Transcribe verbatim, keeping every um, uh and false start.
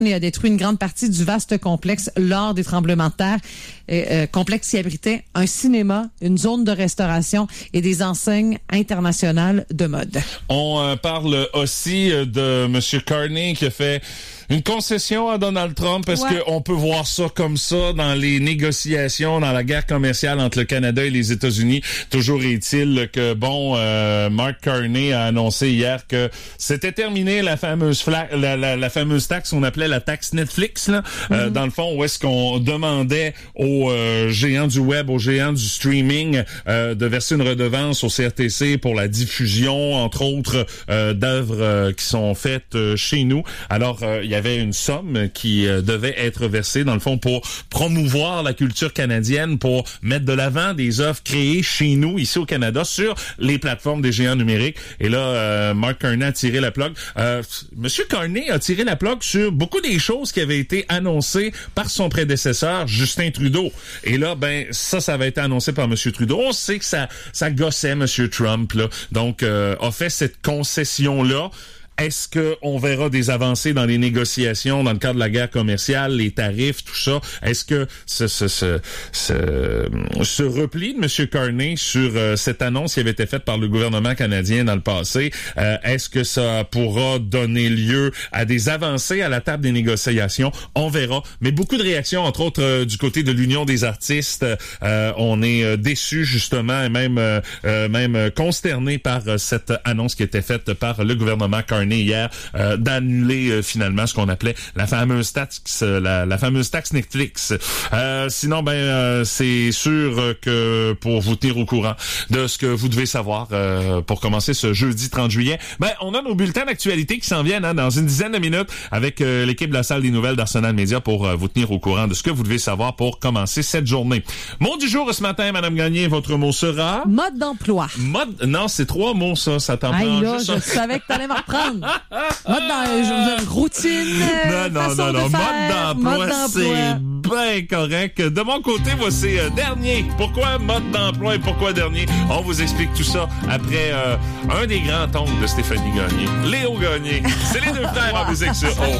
et a détruit une grande partie du vaste complexe lors des tremblements de terre. Euh, euh, complexe qui abritait un cinéma, une zone de restauration et des enseignes internationales de mode. On euh, parle aussi euh, de M. Carney qui a fait une concession à Donald Trump. Est-ce ouais. qu'on peut voir ça comme ça dans les négociations, dans la guerre commerciale entre le Canada et les États-Unis? Toujours est-il que, bon, euh, Mark Carney a annoncé hier que c'était terminé la fameuse fla- la, la, la fameuse taxe qu'on appelait la taxe Netflix, là. Mm-hmm. Euh, dans le fond, où est-ce qu'on demandait aux euh, géants du web, aux géants du streaming, euh, de verser une redevance au C R T C pour la diffusion, entre autres, euh, d'œuvres euh, qui sont faites euh, chez nous. Alors, euh, il y avait une somme qui euh, devait être versée, dans le fond, pour promouvoir la culture canadienne, pour mettre de l'avant des œuvres créées chez nous, ici au Canada, sur les plateformes des géants numériques. Et là, euh, Mark Carney a tiré la plug. Euh, Monsieur Carney a tiré la plug sur beaucoup des choses qui avaient été annoncées par son prédécesseur, Justin Trudeau. Et là, ben, ça, ça avait été annoncé par Monsieur Trudeau. On sait que ça, ça gossait Monsieur Trump, là. Donc, euh, a fait cette concession-là. Est-ce qu'on verra des avancées dans les négociations, dans le cadre de la guerre commerciale, les tarifs, tout ça? Est-ce que ce, ce, ce, ce, ce repli de M. Carney sur euh, cette annonce qui avait été faite par le gouvernement canadien dans le passé, euh, est-ce que ça pourra donner lieu à des avancées à la table des négociations? On verra. Mais beaucoup de réactions, entre autres euh, du côté de l'Union des artistes. Euh, on est euh, déçus, justement, et même, euh, euh, même consternés par euh, cette annonce qui était faite par le gouvernement Carney hier, euh, d'annuler euh, finalement ce qu'on appelait la fameuse taxe, la, la fameuse taxe Netflix. Euh, sinon, ben euh, c'est sûr que pour vous tenir au courant de ce que vous devez savoir euh, pour commencer ce jeudi trente juillet, ben on a nos bulletins d'actualité qui s'en viennent hein, dans une dizaine de minutes avec euh, l'équipe de la salle des nouvelles d'Arsenal Média pour euh, vous tenir au courant de ce que vous devez savoir pour commencer cette journée. Mot du jour ce matin, Madame Gagné, votre mot sera mode d'emploi. Mode, non, c'est trois mots ça, ça t'en Hey, prend là, juste je un. savais que t'allais me reprendre. Mode dans, routine. Non, non, façon non, non. de faire, Mode d'emploi, mode d'emploi. c'est bien correct. De mon côté, voici euh, dernier. Pourquoi mode d'emploi et pourquoi dernier? On vous explique tout ça après euh, un des grands oncles de Stéphanie Gagné, Léo Gagné. C'est les deux frères en musique sur O.